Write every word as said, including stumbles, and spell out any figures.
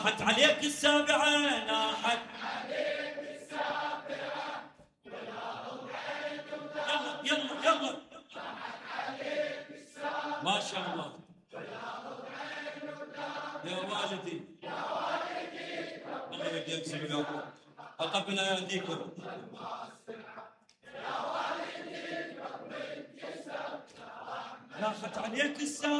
ناحت عليك السابعة، ناحت عليك السابعة، يلا يلا يلا، ناحت عليك السابعة، ما شاء الله يا والدي، يا والدي الله يهديك سمعكم أقبل أيديكم يا والدي، ناحت عليك السابعة.